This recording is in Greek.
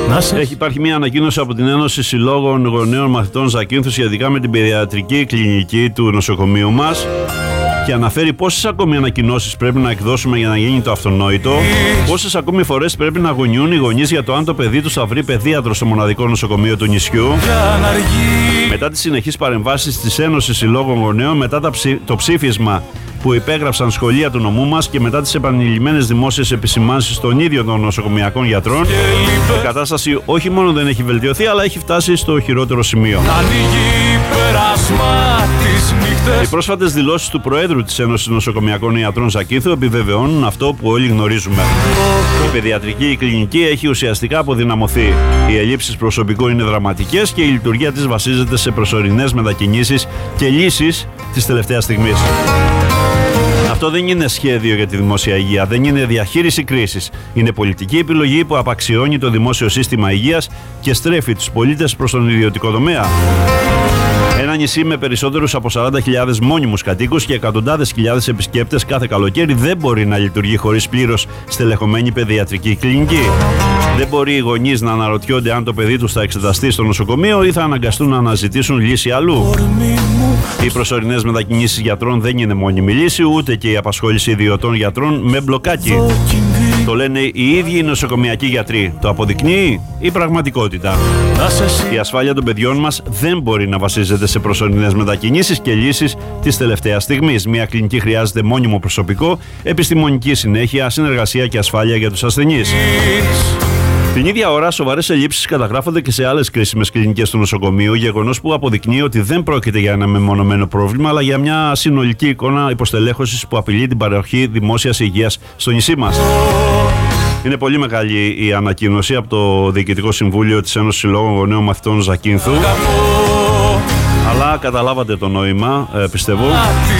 Υπάρχει μια ανακοίνωση από την Ένωση Συλλόγων Γονέων Μαθητών Ζακίνθου σχετικά με την παιδιατρική κλινική του νοσοκομείου μας και αναφέρει πόσες ακόμη ανακοινώσεις πρέπει να εκδώσουμε για να γίνει το αυτονόητο, πόσες ακόμη φορές πρέπει να αγωνιούν οι γονείς για το αν το παιδί τους θα βρει παιδίατρο στο μοναδικό νοσοκομείο του νησιού. Μετά τις συνεχείς παρεμβάσεις της Ένωσης Συλλόγων Γονέων, μετά το ψήφισμα που υπέγραψαν σχολεία του νομού μας και μετά τις επανειλημμένες δημόσιες επισημάνσεις των ίδιων των νοσοκομειακών γιατρών, η κατάσταση όχι μόνο δεν έχει βελτιωθεί, αλλά έχει φτάσει στο χειρότερο σημείο. Οι πρόσφατες δηλώσεις του Προέδρου της Ένωσης Νοσοκομειακών Ιατρών Ζακίνθου επιβεβαιώνουν αυτό που όλοι γνωρίζουμε. Η παιδιατρική κλινική έχει ουσιαστικά αποδυναμωθεί. Οι ελλείψεις προσωπικού είναι δραματικές και η λειτουργία της βασίζεται σε προσωρινές μετακινήσεις και λύσεις της τελευταίας στιγμής. Αυτό δεν είναι σχέδιο για τη δημόσια υγεία, δεν είναι διαχείριση κρίσης. Είναι πολιτική επιλογή που απαξιώνει το δημόσιο σύστημα υγείας και στρέφει τους πολίτες προς τον ιδιωτικό τομέα. Ένα νησί με περισσότερους από 40.000 μόνιμους κατοίκους και εκατοντάδες χιλιάδες επισκέπτες κάθε καλοκαίρι δεν μπορεί να λειτουργεί χωρίς πλήρως στελεχωμένη παιδιατρική κλινική. Δεν μπορεί οι γονείς να αναρωτιόνται αν το παιδί τους θα εξεταστεί στο νοσοκομείο ή θα αναγκαστούν να αναζητήσουν λύση αλλού. Οι προσωρινές μετακινήσεις γιατρών δεν είναι μόνιμη λύση, ούτε και η απασχόληση ιδιωτών γιατρών με μπλοκάκι. Το λένε οι ίδιοι οι νοσοκομειακοί γιατροί. Το αποδεικνύει η πραγματικότητα. Η ασφάλεια των παιδιών μας δεν μπορεί να βασίζεται σε προσωρινές μετακινήσεις και λύσεις της τελευταίας στιγμής. Μια κλινική χρειάζεται μόνιμο προσωπικό, επιστημονική συνέχεια, συνεργασία και ασφάλεια για τους ασθενείς. Την ίδια ώρα, σοβαρές ελλείψεις καταγράφονται και σε άλλες κρίσιμες κλινικές του νοσοκομείου, γεγονός που αποδεικνύει ότι δεν πρόκειται για ένα μεμονωμένο πρόβλημα, αλλά για μια συνολική εικόνα υποστελέχωσης που απειλεί την παροχή δημόσιας υγείας στο νησί μας. Είναι πολύ μεγάλη η ανακοίνωση από το Διοικητικό Συμβούλιο της Ένωσης Συλλόγων Γονέων Μαθητών Ζακίνθου, αλλά καταλάβατε το νόημα, πιστεύω.